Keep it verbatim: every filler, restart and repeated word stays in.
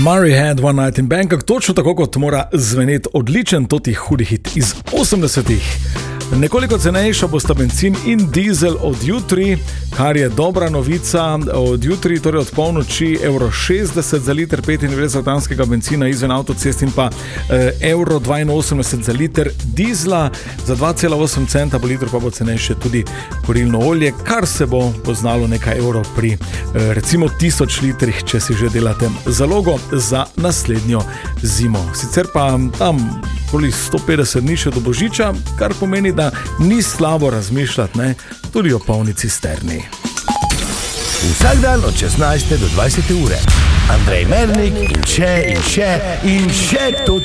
Murray had One Night in Bangkok, točno tako kot mora zveneti odličen toti hudi hit iz osemdesetih. Nekoliko cenejša bosta bencin in dizel od jutri, kar je dobra novica. Od jutri, torej od polnoči, evro šestdeset za liter petindevetdeset oktanskega bencina izven avtocest in pa evro dvainosemdeset za liter dizla. Za dva cela osem centa po litru pa bo cenejše tudi kurilno olje, kar se bo poznalo nekaj evrov pri recimo tisoč litrih, če si že delate zalogo za naslednjo zimo. Sicer pa tam okoli sto petdeset dni še do božiča, kar pomeni, da ni slabo razmišljati, ne, tudi o polni cisterni. Vsak dan od šestnajste do dvajsete ure. Andrej Mernik in še in še in še to